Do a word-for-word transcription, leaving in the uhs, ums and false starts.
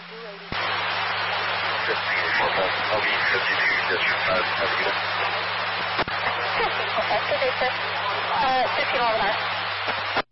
I'll be fifty-two district five. Have a good one. Good day, sir. Uh, fifteen eleven.